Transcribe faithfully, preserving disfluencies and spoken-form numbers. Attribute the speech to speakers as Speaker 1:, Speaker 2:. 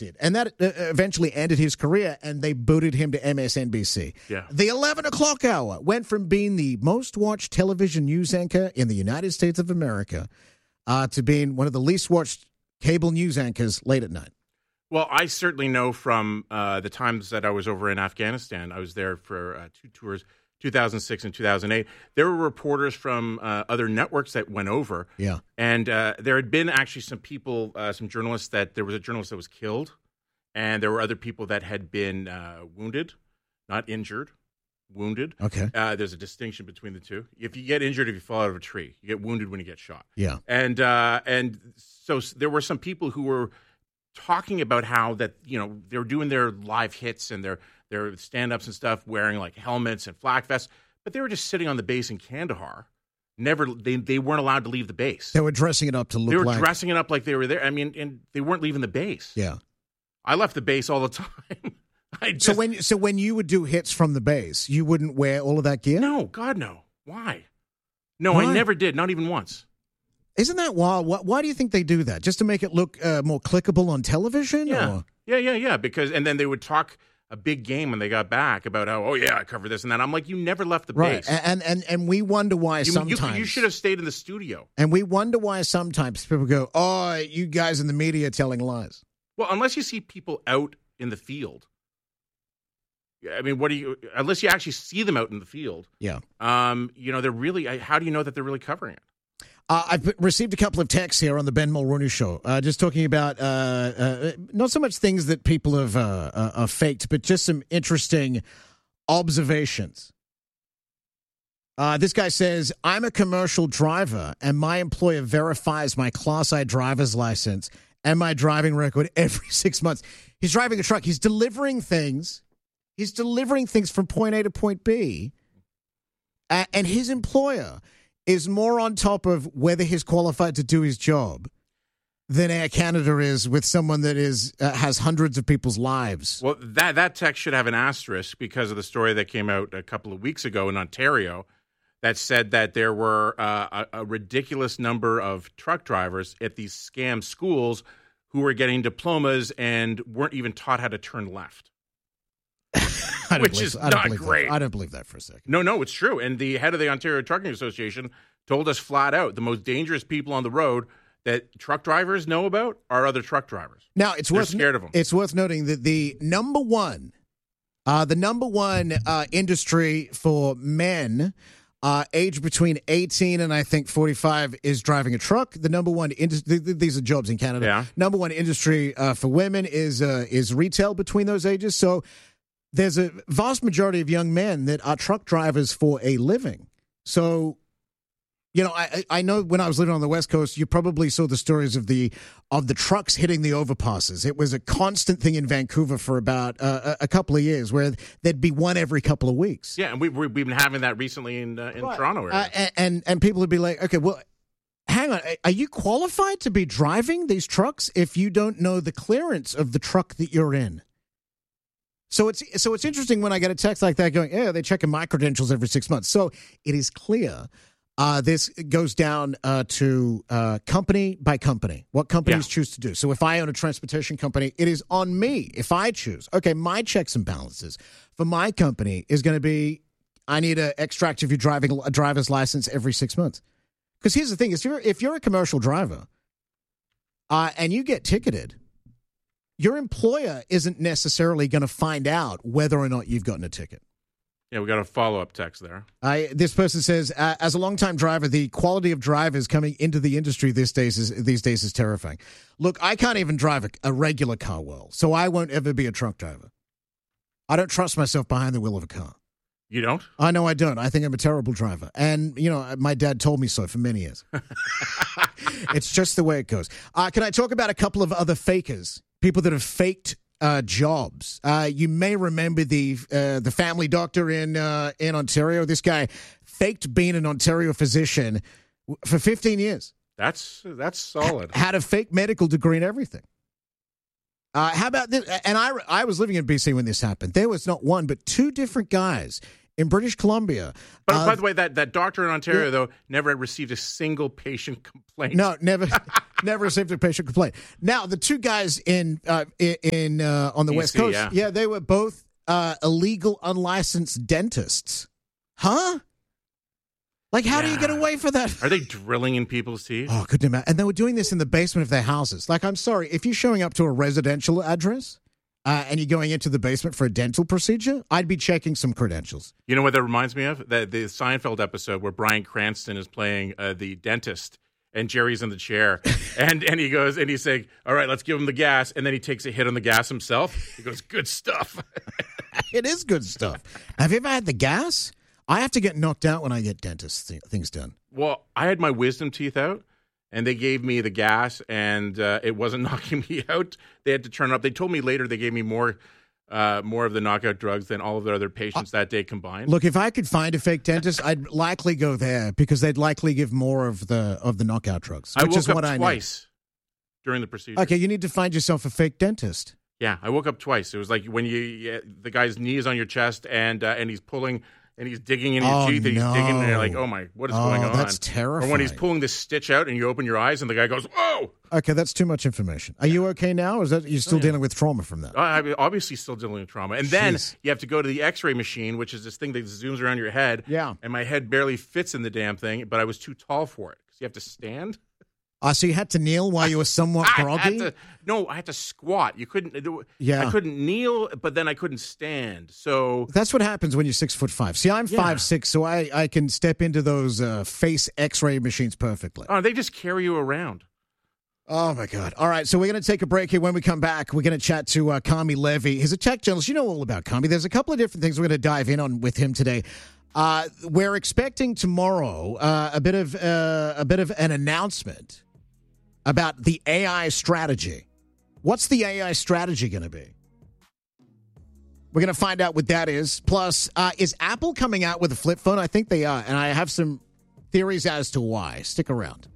Speaker 1: did. And that uh, eventually ended his career, and they booted him to M S N B C.
Speaker 2: Yeah.
Speaker 1: The eleven o'clock hour went from being the most watched television news anchor in the United States of America uh, to being one of the least watched cable news anchors late at night.
Speaker 2: Well, I certainly know from uh, the times that I was over in Afghanistan. I was there for uh, two tours, two thousand six and two thousand eight. There were reporters from uh, other networks that went over.
Speaker 1: Yeah.
Speaker 2: And uh, there had been actually some people, uh, some journalists that there was a journalist that was killed. And there were other people that had been uh, wounded, not injured, wounded.
Speaker 1: Okay.
Speaker 2: Uh, there's a distinction between the two. If you get injured if you fall out of a tree, you get wounded when you get shot.
Speaker 1: Yeah.
Speaker 2: And uh, and so there were some people who were talking about how that, you know, they were doing their live hits and their their stand-ups and stuff wearing like helmets and flak vests, but they were just sitting on the base in Kandahar. Never, they they weren't allowed to leave the base.
Speaker 1: They were dressing it up to look
Speaker 2: They were
Speaker 1: like...
Speaker 2: dressing it up like they were there. I mean, and they weren't leaving the base.
Speaker 1: Yeah.
Speaker 2: I left the base all the time. I just,
Speaker 1: So when so when you would do hits from the base, you wouldn't wear all of that gear?
Speaker 2: no, God, no. Why? No,
Speaker 1: Why?
Speaker 2: I never did. Not even once.
Speaker 1: Isn't that wild? Why, why do you think they do that? Just to make it look uh, more clickable on television?
Speaker 2: Yeah,
Speaker 1: Or?
Speaker 2: yeah, yeah, yeah. Because and then they would talk a big game when they got back about how, oh yeah, I covered this and that. I'm like, you never left the
Speaker 1: Right.
Speaker 2: base.
Speaker 1: And, and and we wonder why
Speaker 2: You, you,
Speaker 1: sometimes...
Speaker 2: you should have stayed in the studio.
Speaker 1: And we wonder why sometimes people go, oh, you guys in the media are telling lies.
Speaker 2: Well, unless you see people out in the field. I mean, what do you? Unless you actually see them out in the field.
Speaker 1: Yeah.
Speaker 2: Um, you know, they're really. How do you know that they're really covering it?
Speaker 1: Uh, I've received a couple of texts here on the Ben Mulrooney Show, uh, just talking about uh, uh, not so much things that people have uh, uh, uh, faked, but just some interesting observations. Uh, this guy says, I'm a commercial driver, and my employer verifies my Class I driver's license and my driving record every six months. He's driving a truck. He's delivering things. He's delivering things from point A to point B, uh, and his employer is more on top of whether he's qualified to do his job than Air Canada is with someone that is uh, has hundreds of people's lives.
Speaker 2: Well, that that text should have an asterisk because of the story that came out a couple of weeks ago in Ontario that said that there were uh, a, a ridiculous number of truck drivers at these scam schools who were getting diplomas and weren't even taught how to turn left.
Speaker 1: I don't
Speaker 2: Which
Speaker 1: believe-
Speaker 2: is
Speaker 1: I don't
Speaker 2: not
Speaker 1: believe that.
Speaker 2: great.
Speaker 1: I don't believe that for a second.
Speaker 2: No, no, it's true. And the head of the Ontario Trucking Association told us flat out the most dangerous people on the road that truck drivers know about are other truck drivers.
Speaker 1: Now it's
Speaker 2: They're
Speaker 1: worth
Speaker 2: scared of them.
Speaker 1: It's worth noting that the number one, uh, the number one uh, industry for men. Uh, age between eighteen and I think forty-five is driving a truck. The number one industry, th- th- these are jobs in Canada.
Speaker 2: Yeah.
Speaker 1: Number one industry uh, for women is uh, is retail between those ages. So there's a vast majority of young men that are truck drivers for a living. So, you know, I I know when I was living on the West Coast, you probably saw the stories of the of the trucks hitting the overpasses. It was a constant thing in Vancouver for about uh, a, a couple of years, where there'd be one every couple of weeks.
Speaker 2: Yeah, and we, we, we've been having that recently in uh, in
Speaker 1: Right.
Speaker 2: Toronto area.
Speaker 1: Uh, and, and and people would be like, okay, well, hang on, are you qualified to be driving these trucks if you don't know the clearance of the truck that you're in? So it's so it's interesting when I get a text like that going, yeah, they're checking my credentials every six months. So it is clear. Uh, this goes down uh, to uh, company by company, what companies
Speaker 2: Yeah.
Speaker 1: choose to do. So if I own a transportation company, it is on me if I choose. Okay, my checks and balances for my company is going to be, I need an extract of your driving a driver's license every six months. Because here's the thing: is you're if you're a commercial driver uh, and you get ticketed, your employer isn't necessarily going to find out whether or not you've gotten a ticket.
Speaker 2: Yeah, we got a follow-up text there.
Speaker 1: I, this person says, uh, as a longtime driver, the quality of drivers coming into the industry these days is these days is terrifying. Look, I can't even drive a, a regular car well, so I won't ever be a truck driver. I don't trust myself behind the wheel of a car.
Speaker 2: You don't?
Speaker 1: I know I don't. I think I'm a terrible driver. And, you know, my dad told me so for many years. It's just the way it goes. Uh, can I talk about a couple of other fakers? People that have faked Uh, jobs. Uh, you may remember the uh, the family doctor in uh, in Ontario. This guy faked being an Ontario physician for fifteen years.
Speaker 2: That's that's solid.
Speaker 1: Had a fake medical degree and everything. Uh, how about this? And I I was living in B C when this happened. There was not one but two different guys in British Columbia.
Speaker 2: But
Speaker 1: uh,
Speaker 2: by the way, that, that doctor in Ontario, though, never had received a single patient complaint.
Speaker 1: No, never. Never received a patient complaint. Now, the two guys in uh, in uh, on the
Speaker 2: D C,
Speaker 1: West Coast,
Speaker 2: yeah.
Speaker 1: yeah, they were both uh, illegal, unlicensed dentists. Huh? Like, how
Speaker 2: Yeah.
Speaker 1: do you get away for that?
Speaker 2: Are they drilling in people's teeth?
Speaker 1: Oh, couldn't imagine. And they were doing this in the basement of their houses. Like, I'm sorry, if you're showing up to a residential address uh, and you're going into the basement for a dental procedure, I'd be checking some credentials.
Speaker 2: You know what that reminds me of? The, the Seinfeld episode where Bryan Cranston is playing uh, the dentist and Jerry's in the chair. and and he goes, and he's saying, all right, let's give him the gas. And then he takes a hit on the gas himself. He goes, good stuff.
Speaker 1: It is good stuff. Have you ever had the gas? I have to get knocked out when I get dentist th- things done.
Speaker 2: Well, I had my wisdom teeth out, and they gave me the gas, and uh, it wasn't knocking me out. They had to turn it up. They told me later they gave me more uh, more of the knockout drugs than all of the other patients uh, that day combined.
Speaker 1: Look, if I could find a fake dentist, I'd likely go there because they'd likely give more of the of the knockout drugs, which
Speaker 2: I woke
Speaker 1: is
Speaker 2: up
Speaker 1: what I
Speaker 2: twice during the procedure.
Speaker 1: Okay, you need to find yourself a fake dentist.
Speaker 2: Yeah, I woke up twice. It was like when you, you the guy's knee is on your chest, and uh, and he's pulling. And he's digging in your
Speaker 1: Oh,
Speaker 2: teeth, and he's
Speaker 1: no.
Speaker 2: digging, and you're like, oh my, what is
Speaker 1: Oh,
Speaker 2: going on?
Speaker 1: that's terrifying.
Speaker 2: Or when he's pulling this stitch out, and you open your eyes, and the guy goes, whoa!
Speaker 1: Okay, that's too much information. Are you okay now, or is that you're still
Speaker 2: Oh, yeah.
Speaker 1: dealing with trauma from that?
Speaker 2: I'm obviously still dealing with trauma. And then
Speaker 1: Jeez.
Speaker 2: you have to go to the x-ray machine, which is this thing that zooms around your head.
Speaker 1: Yeah.
Speaker 2: And my head barely fits in the damn thing, but I was too tall for it. Because you have to stand.
Speaker 1: Uh, so you had to kneel while you were somewhat
Speaker 2: I
Speaker 1: groggy?
Speaker 2: had to, no, I had to squat. You couldn't.
Speaker 1: Yeah.
Speaker 2: I couldn't kneel, but then I couldn't stand. So
Speaker 1: That's what happens when you're six foot five. See, I'm
Speaker 2: Yeah.
Speaker 1: five six, so I, I can step into those uh, face X-ray machines perfectly.
Speaker 2: oh, they just carry you around.
Speaker 1: Oh, my God. All right, so we're going to take a break here. When we come back, we're going to chat to uh, Kami Levy. He's a tech journalist. You know all about Kami. There's a couple of different things we're going to dive in on with him today. Uh, we're expecting tomorrow uh, a bit of uh, a bit of an announcement about the A I strategy. What's the A I strategy going to be? We're going to find out what that is. Plus, uh, is Apple coming out with a flip phone? I think they are, and I have some theories as to why. Stick around.